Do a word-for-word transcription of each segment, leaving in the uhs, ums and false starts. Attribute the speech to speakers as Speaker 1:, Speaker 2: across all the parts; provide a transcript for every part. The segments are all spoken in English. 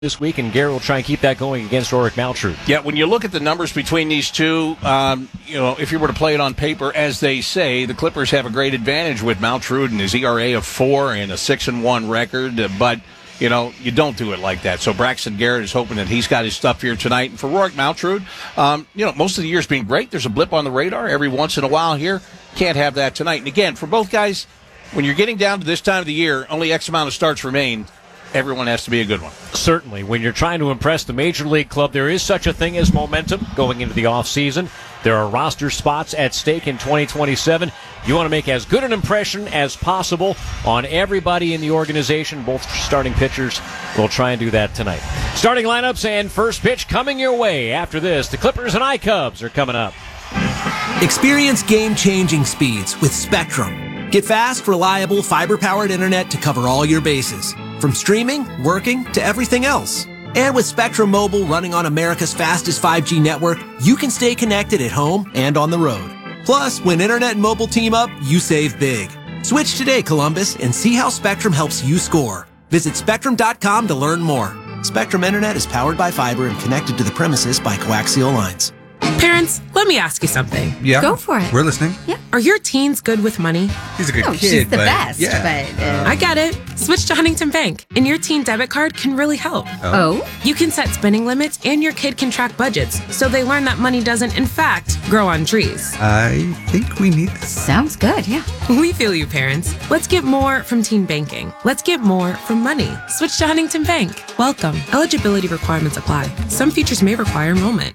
Speaker 1: this week, and Garrett will try and keep that going against Rorik Maltrud.
Speaker 2: Yeah, when you look at the numbers between these two, um, you know, if you were to play it on paper, as they say, the Clippers have a great advantage with Maltrud and his E R A of four and a six and one record, uh, but you know, you don't do it like that. So Braxton Garrett is hoping that he's got his stuff here tonight. And for Rorik Maltrud, um, you know, most of the year's been great. There's a blip on the radar every once in a while here. Can't have that tonight. And again, for both guys, when you're getting down to this time of the year, only X amount of starts remain. Everyone has to be a good one.
Speaker 1: Certainly. When you're trying to impress the Major League club, there is such a thing as momentum going into the offseason. There are roster spots at stake in twenty twenty-seven. You want to make as good an impression as possible on everybody in the organization. Both starting pitchers will try and do that tonight. Starting lineups and first pitch coming your way. After this, the Clippers and iCubs are coming up.
Speaker 3: Experience game-changing speeds with Spectrum. Get fast, reliable, fiber-powered internet to cover all your bases. From streaming, working, to everything else. And with Spectrum Mobile running on America's fastest five G network, you can stay connected at home and on the road. Plus, when internet and mobile team up, you save big. Switch today, Columbus, and see how Spectrum helps you score. Visit Spectrum dot com to learn more. Spectrum Internet is powered by fiber and connected to the premises by coaxial lines.
Speaker 4: Parents, let me ask you something.
Speaker 5: Yeah.
Speaker 6: Go for it.
Speaker 5: We're listening.
Speaker 6: Yeah.
Speaker 4: Are your teens good with money?
Speaker 5: He's a good
Speaker 6: Oh,
Speaker 5: kid,
Speaker 6: she's the
Speaker 5: but
Speaker 6: best,
Speaker 5: yeah.
Speaker 6: but... Uh,
Speaker 4: I get it. Switch to Huntington Bank, and your teen debit card can really help.
Speaker 6: oh?
Speaker 4: You can set spending limits, and your kid can track budgets, so they learn that money doesn't, in fact, grow on trees.
Speaker 5: I think we need this.
Speaker 6: Sounds good, yeah.
Speaker 4: We feel you, parents. Let's get more from teen banking. Let's get more from money. Switch to Huntington Bank. Welcome. Eligibility requirements apply. Some features may require enrollment.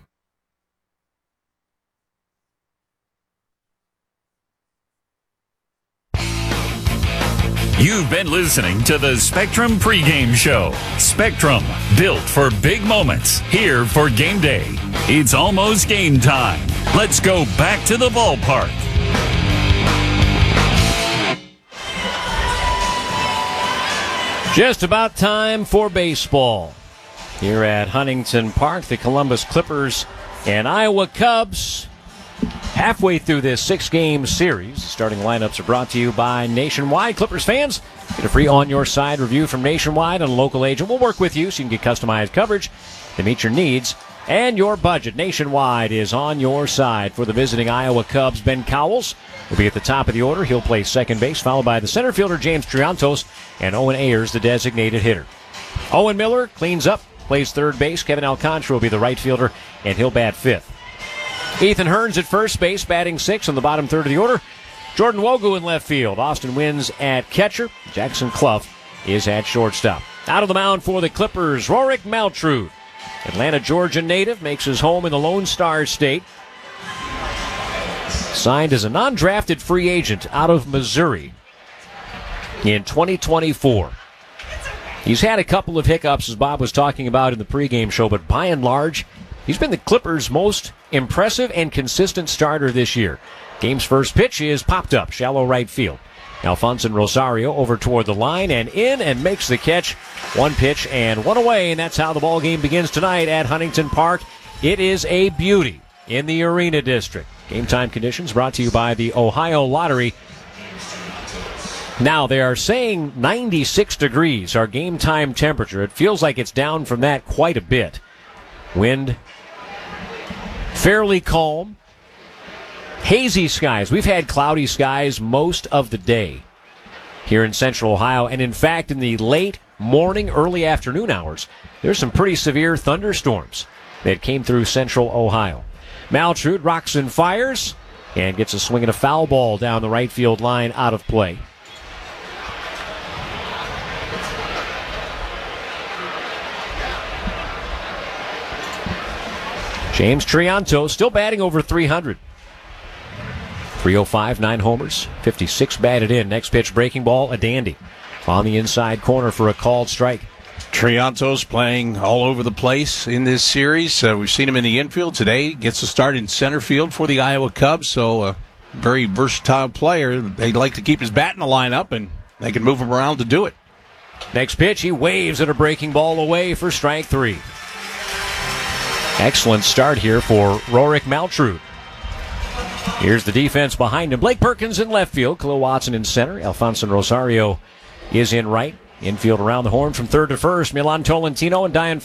Speaker 7: You've been listening to the Spectrum pregame show. Spectrum, built for big moments, here for game day. It's almost game time. Let's go back to the ballpark.
Speaker 1: Just about time for baseball. Here at Huntington Park, the Columbus Clippers and Iowa Cubs halfway through this six-game series. Starting lineups are brought to you by Nationwide. Clippers fans, get a free on-your-side review from Nationwide, and a local agent will work with you so you can get customized coverage to meet your needs and your budget. Nationwide is on your side. For the visiting Iowa Cubs, Ben Cowles will be at the top of the order. He'll play second base, followed by the center fielder, James Triantos, and Owen Ayers, the designated hitter. Owen Miller cleans up, plays third base. Kevin Alcantara will be the right fielder, and he'll bat fifth. Ethan Hearns at first base, batting sixth in the bottom third of the order. Jordan Wogu in left field. Austin Wynns at catcher. Jackson Clough is at shortstop. Out of the mound for the Clippers, Rorik Maltrud. Atlanta, Georgia native, makes his home in the Lone Star State. Signed as a non-drafted free agent out of Missouri in twenty twenty-four. He's had a couple of hiccups, as Bob was talking about in the pregame show, but by and large, he's been the Clippers' most impressive and consistent starter this year. Game's first pitch is popped up, shallow right field. Alfonso Rosario over toward the line and in and makes the catch. One pitch and one away, and that's how the ball game begins tonight at Huntington Park. It is a beauty in the Arena District. Game time conditions brought to you by the Ohio Lottery. Now, they are saying ninety-six degrees, our game time temperature. It feels like it's down from that quite a bit. Wind fairly calm. Hazy skies. We've had cloudy skies most of the day here in central Ohio. And in fact, in the late morning, early afternoon hours, there's some pretty severe thunderstorms that came through central Ohio. Maltrud rocks and fires and gets a swing and a foul ball down the right field line, out of play. James Triantos still batting over three hundred. three oh five, nine homers, fifty-six batted in. Next pitch, breaking ball, a dandy. On the inside corner for a called strike.
Speaker 2: Triantos playing all over the place in this series. Uh, we've seen him in the infield today. Gets a start in center field for the Iowa Cubs, so a very versatile player. They'd like to keep his bat in the lineup, and they can move him around to do it.
Speaker 1: Next pitch, he waves at a breaking ball away for strike three. Excellent start here for Rorik Maltrud. Here's the defense behind him. Blake Perkins in left field. Khalil Watson in center. Alfonso Rosario is in right. Infield around the horn from third to first. Milan Tolentino and Diane